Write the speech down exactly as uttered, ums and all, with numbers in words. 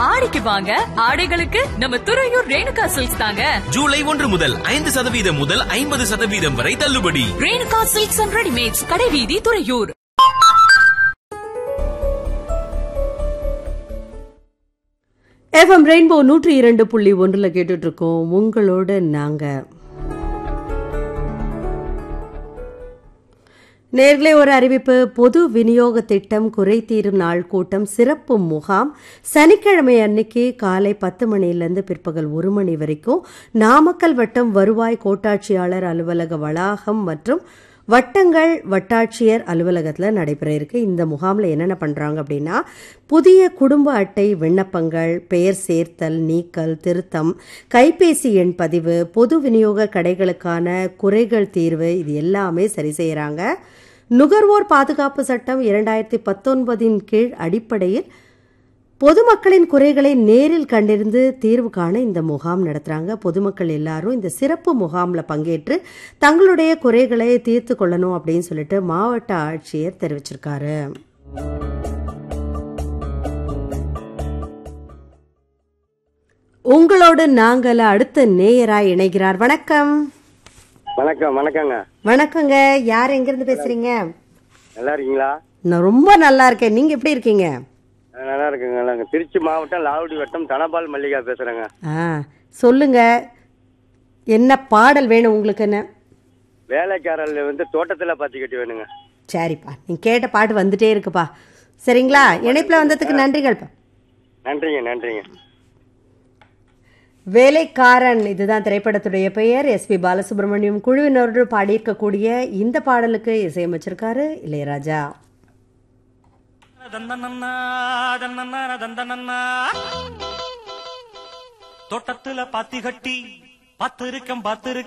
ஆடிக்கு வாங்க, ஆடைகளுக்கு நம்ம துறையூர் ரேணுகா சில்க்ஸ் தாங்க. ஜூலை ஒன்று முதல் ஐந்து சதவீதம் முதல் ஐம்பது சதவீதம் வரை தள்ளுபடி. ரேணுகா சில்க்ஸ் அண்ட் ரெடிமேட்ஸ், கடைவீதி, துறையூர். எஃப்எம் ரெயின்போ நூற்றி இரண்டு புள்ளி ஒன்றுல கேட்டுட்டு இருக்கோம் உங்களோட நாங்க. நேர்களே, ஒரு அறிவிப்பு. பொது விநியோக திட்டம் குறைதீரும் நாள் கூட்டம் சிறப்பு முகாம் சனிக்கிழமை அன்னைக்கு காலை பத்து மணியிலிருந்து பிற்பகல் ஒரு மணி வரைக்கும் நாமக்கல் வட்டம் வருவாய் கோட்டாட்சியாளர் அலுவலக வளாகம் மற்றும் வட்டங்கள் வட்டாட்சியர் அலுவலகத்தில் நடைபெற இருக்கு. இந்த முகாமில் என்னென்ன பண்ணுறாங்க அப்படின்னா, புதிய குடும்ப அட்டை விண்ணப்பங்கள், பெயர் சேர்த்தல், நீக்கல், திருத்தம், கைபேசி எண் பதிவு, பொது விநியோக கடைகளுக்கான குறைகள் தீர்வு, இது எல்லாமே சரி செய்கிறாங்க. நுகர்வோர் பாதுகாப்பு சட்டம் இரண்டாயிரத்தி பத்தொன்பதின் கீழ் அடிப்படையில் பொதுமக்களின் குறைகளை நேரில் கண்டறிந்து தீர்வு காண இந்த முகாம் நடத்துறாங்க. பொதுமக்கள் எல்லாரும் இந்த சிறப்பு முகாமில் பங்கேற்று தங்களுடைய குறைகளை தீர்த்து கொள்ளணும் அப்படின்னு சொல்லிட்டு மாவட்ட ஆட்சியர் தெரிவிச்சிருக்காரு. உங்களோடு நாங்கள அடுத்த நேயராய் இணைகிறார். வணக்கம். வணக்கம். வணக்கங்க. வணக்கங்க. யார் எங்கிருந்து பேசுறீங்க? நல்லா இருக்கீங்களா? நான் ரொம்ப நல்லா இருக்கேன். நீங்க எப்படி இருக்கீங்க? நல்லா இருக்குங்க. நல்லா. திருச்சி மாவட்டம் லாவுடி வட்டம் தனபால் மல்லிகா பேசுறேங்க. ஆ, சொல்லுங்க, என்ன பாடல் வேணும் உங்களுக்கு? என்ன வேலைக்காரல் வந்து தோட்டத்துல பாத்தி கட்டி வேணுங்க. சரிப்பா, நீங்க கேட்ட பாட்டு வந்துட்டே இருக்குப்பா. சரிங்களா? இணைப்புல வந்ததுக்கு நன்றிகள்ப்பா. நன்றிங்க. நன்றிங்க. வேலைக்காரன், இதுதான் திரைப்படத்துடைய பெயர். எஸ் பி பாலசுப்ரமணியம் குழுவினரோடு பாடியிருக்கக்கூடிய இந்த பாடலுக்கு இசையமைச்சிருக்காரு இளையராஜா. தோட்டத்துல பாத்தி கட்டி பத்து இருக்கம் பத்து